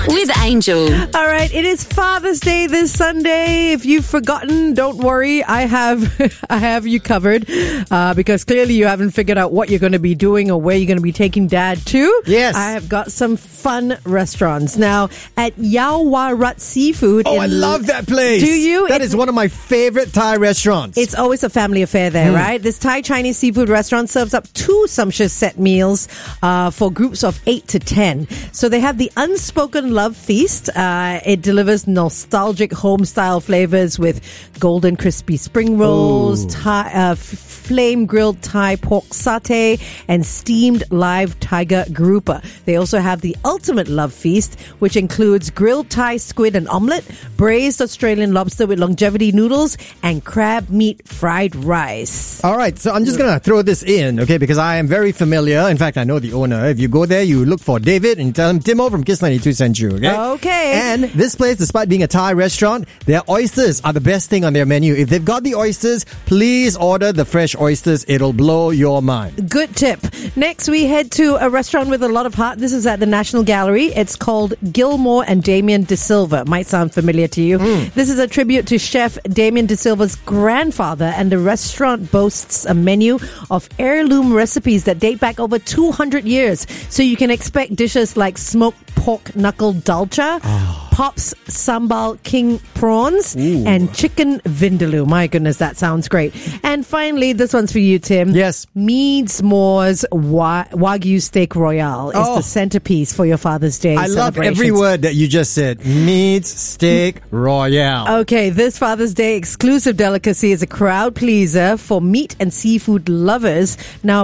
with Angel. All right, it is Father's Day this Sunday. If you've forgotten, don't worry. I have you covered because clearly you haven't figured out what you're going to be doing or where you're going to be taking Dad to. Yes. I have got some fun restaurants. Now, at Yaowarat Seafood. Oh, I love that place. Do you? That is one of my favorite Thai restaurants. It's always a family affair there, right? This Thai Chinese seafood restaurant serves up 2 sumptuous set meals for groups of 8 to 10. So they have the Unspoken Love Feast. It delivers nostalgic home-style flavors with golden crispy spring rolls, flame-grilled Thai pork satay, and steamed live tiger grouper. They also have the Ultimate Love Feast, which includes grilled Thai squid and omelette, braised Australian lobster with longevity noodles, and crab meat fried rice. All right, so I'm just going to throw this in, okay, because I am very familiar. In fact, I know the owner. If you go there, you look for David and you tell him Timo from Kiss 92 sent you, okay? Okay. And this place, despite being a Thai restaurant, their oysters are the best thing on their menu. If they've got the oysters, please order the fresh oysters. It'll blow your mind. Good tip. Next, we head to a restaurant with a lot of heart. This is at the National Gallery. It's called Gilmore and Damien De Silva. Might sound familiar to you. This is a tribute to Chef Damien De Silva's grandfather, and the restaurant boasts a menu of heirloom recipes that date back over 200 years. So you can expect dishes like smoked pork knuckle dalcha, Pop's sambal king prawns, and chicken vindaloo. My goodness, that sounds great. And finally, this one's for you, Tim. Yes. Meads Moore's Wagyu Steak Royale is the centerpiece for your Father's Day I love every word that you just said. Meats Steak Royale. Okay, this Father's Day exclusive delicacy is a crowd pleaser for meat and seafood lovers. Now,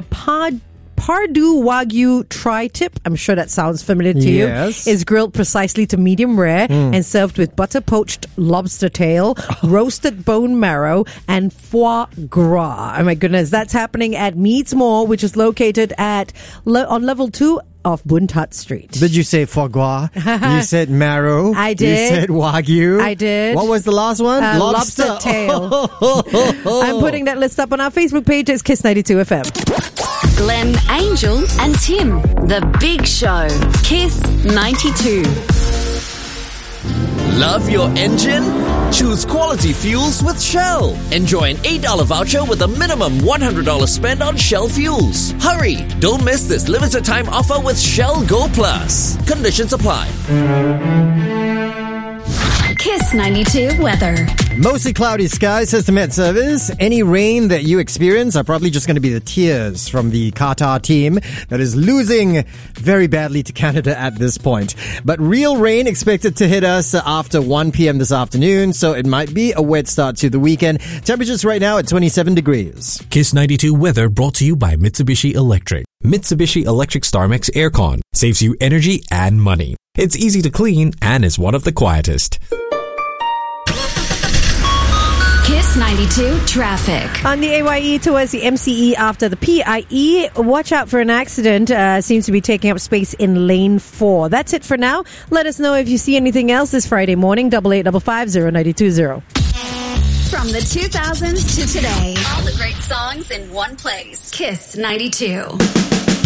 Pardue Wagyu tri-tip, I'm sure that sounds familiar to you, is grilled precisely to medium rare and served with butter-poached lobster tail, roasted bone marrow, and foie gras. Oh my goodness, that's happening at Meads More, which is located on level 2 of Boon Tat Street. Did you say foie gras? You said marrow. I did. You said wagyu. I did. What was the last one? Lobster tail. I'm putting that list up on our Facebook page. It's Kiss 92 FM. Glenn, Angel, and Tim. The Big Show. Kiss 92. Love your engine? Choose quality fuels with Shell. Enjoy an $8 voucher with a minimum $100 spend on Shell fuels. Hurry! Don't miss this limited time offer with Shell Go Plus. Conditions apply. Kiss 92 weather. Mostly cloudy skies, says the Met Service. Any rain that you experience are probably just going to be the tears from the Qatar team that is losing very badly to Canada at this point. But real rain expected to hit us after 1 p.m. this afternoon, so it might be a wet start to the weekend. Temperatures right now at 27 degrees. Kiss 92 weather brought to you by Mitsubishi Electric. Mitsubishi Electric StarMax Aircon saves you energy and money. It's easy to clean and is one of the quietest. Kiss 92 traffic. On the AYE towards the MCE after the PIE, watch out for an accident. Seems to be taking up space in lane 4. That's it for now. Let us know if you see anything else this Friday morning. 88550920. From the 2000s to today. All the great songs in one place. Kiss 92.